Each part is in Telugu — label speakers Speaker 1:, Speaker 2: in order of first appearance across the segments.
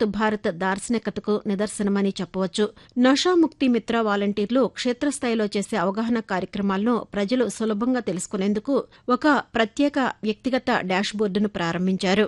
Speaker 1: నషాముక్త్ భారత్ దార్శనికతకు నిదర్శనమని చెప్పవచ్చు. నషాముక్తి మిత్ర వాలంటీర్లు క్షేత్రస్థాయిలో చేసే అవగాహన కార్యక్రమాలను ప్రజలు సులభంగా తెలుసుకునేందుకు ఒక ప్రత్యేక వ్యక్తిగత డాష్బోర్డును ప్రారంభించారు.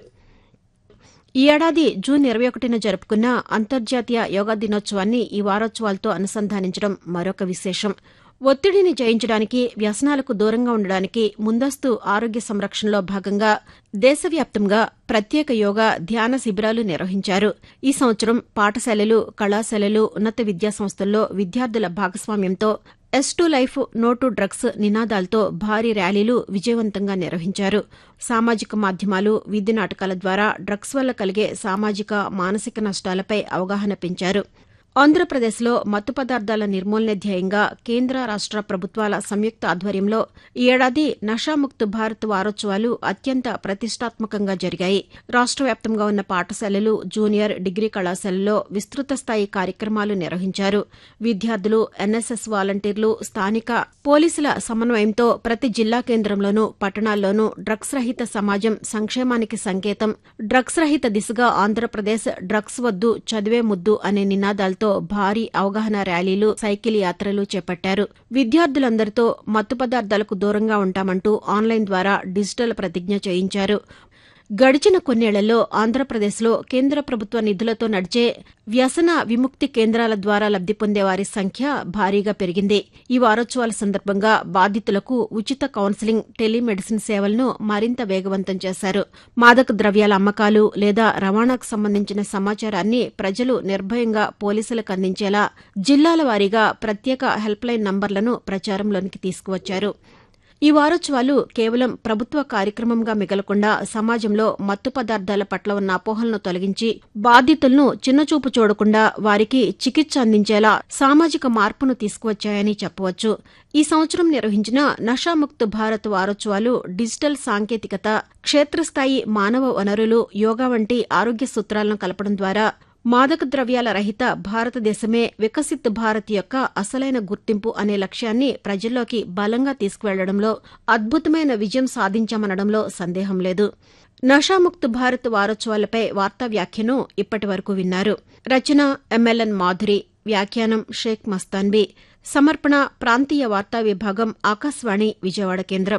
Speaker 1: ఈ ఏడాది జూన్ 21న జరుపుకున్న అంతర్జాతీయ యోగా దినోత్సవాన్ని ఈ వారోత్సవాలతో అనుసంధానించడం మరొక విశేషం. ఒత్తిడిని జయించడానికి, వ్యసనాలకు దూరంగా ఉండడానికి ముందస్తు ఆరోగ్య సంరక్షణలో భాగంగా దేశవ్యాప్తంగా ప్రత్యేక యోగా, ధ్యాన శిబిరాలు నిర్వహించారు. ఈ సంవత్సరం పాఠశాలలు, కళాశాలలు, ఉన్నత విద్యాసంస్థల్లో విద్యార్థుల భాగస్వామ్యంతో yes to life, no to drugs నినాదాలతో భారీ ర్యాలీలు విజయవంతంగా నిర్వహించారు. సామాజిక మాధ్యమాలు, వీధి నాటకాల ద్వారా డ్రగ్స్ వల్ల కలిగే సామాజిక, మానసిక నష్టాలపై అవగాహన పెంచారు. ఆంధ్రప్రదేశ్లో మత్తు పదార్థాల నిర్మూలనే ధ్యేయంగా కేంద్ర, రాష్ట ప్రభుత్వాల సంయుక్త ఆధ్వర్యంలో ఈ ఏడాది నషాముక్త్ భారత్ వారోత్సవాలు అత్యంత ప్రతిష్టాత్మకంగా జరిగాయి. రాష్ట వ్యాప్తంగా ఉన్న పాఠశాలలు, జూనియర్, డిగ్రీ కళాశాలల్లో విస్తృత స్థాయి కార్యక్రమాలు నిర్వహించారు. విద్యార్థులు, ఎన్ఎస్ఎస్ వాలంటీర్లు, స్థానిక పోలీసుల సమన్వయంతో ప్రతి జిల్లా కేంద్రంలోనూ, పట్టణాల్లోనూ డ్రగ్స్ రహిత సమాజం సంక్షేమానికి సంకేతం, డ్రగ్స్ రహిత దిశగా ఆంధ్రప్రదేశ్, డ్రగ్స్ వద్దు చదివే ముద్దు అనే నినాదాలతో భారీ అవగాహన ర్యాలీలు, సైకిల్ యాత్రలు చేపట్టారు. విద్యార్థులందరితో మత్తు పదార్థాలకు దూరంగా ఉంటామంటూ ఆన్లైన్ ద్వారా డిజిటల్ ప్రతిజ్ఞ చేయించారు. గడిచిన కొన్నేళ్లలో ఆంధ్రప్రదేశ్లో కేంద్ర ప్రభుత్వ నిధులతో నడిచే వ్యసన విముక్తి కేంద్రాల ద్వారా లబ్ది పొందే వారి సంఖ్య భారీగా పెరిగింది. ఈ వారోత్సవాల సందర్భంగా బాధితులకు ఉచిత కౌన్సిలింగ్, టెలిమెడిసిన్ సేవలను మరింత వేగవంతం చేశారు. మాదక ద్రవ్యాల అమ్మకాలు లేదా రవాణాకు సంబంధించిన సమాచారాన్ని ప్రజలు నిర్భయంగా పోలీసులకు అందించేలా జిల్లాల వారీగా ప్రత్యేక హెల్ప్లైన్ నంబర్లను ప్రచారంలోనికి తీసుకువచ్చారు. ఈ వారోత్సవాలు కేవలం ప్రభుత్వ కార్యక్రమంగా మిగలకుండా సమాజంలో మత్తు పదార్థాల పట్ల ఉన్న అపోహలను తొలగించి బాధితులను చిన్నచూపు చూడకుండా వారికి చికిత్స అందించేలా సామాజిక మార్పును తీసుకువచ్చాయని చెప్పవచ్చు. ఈ సంవత్సరం నిర్వహించిన నషాముక్త్ భారత్ వారోత్సవాలు డిజిటల్ సాంకేతికత, క్షేత్రస్థాయి మానవ వనరులు, యోగా వంటి ఆరోగ్య సూత్రాలను కలపడం ద్వారా మాదక ద్రవ్యాల రహిత భారతదేశమే వికసిత్ భారత్ యొక్క అసలైన గుర్తింపు అనే లక్ష్యాన్ని ప్రజల్లోకి బలంగా తీసుకువెళ్లడంలో అద్భుతమైన విజయం సాధించామనడంలో సందేహం లేదు. నషాముక్త్ భారత్ వారోత్సవాలపై వార్తా వ్యాఖ్యను ఇప్పటి వరకు విన్నారు. రచన ఎంఎల్ఎన్ మాధురి, వ్యాఖ్యానం షేక్ మస్తాన్బీ, సమర్పణ ప్రాంతీయ వార్తా విభాగం, ఆకాశవాణి విజయవాడ కేంద్రం.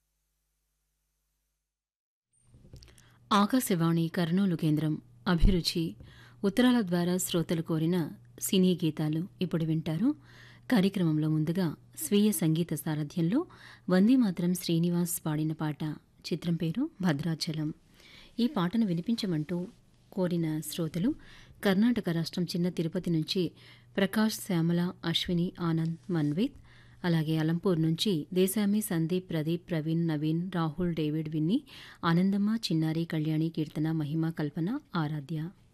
Speaker 2: ఆకాశవాణి కర్నూలు కేంద్రం. అభిరుచి ఉత్తరాల ద్వారా శ్రోతలు కోరిన సినీ గీతాలు ఇప్పుడు వింటారు. కార్యక్రమంలో ముందుగా స్వీయ సంగీత సారథ్యంలో వందేమాతరం శ్రీనివాస్ పాడిన పాట. చిత్రం పేరు భద్రాచలం. ఈ పాటను వినిపించమంటూ కోరిన శ్రోతలు కర్ణాటక రాష్ట్రం చిన్న తిరుపతి నుంచి ప్రకాష్, శ్యామల, అశ్విని, ఆనంద్, మన్విత్, అలాగే అలంపూర్ నుంచి దేశామి, సందీప్, ప్రదీప్, ప్రవీణ్, నవీన్, రాహుల్, డేవిడ్, విన్నీ, ఆనందమ్మ, చిన్నారి, కళ్యాణి, కీర్తన, మహిమ, కల్పన, ఆరాధ్య.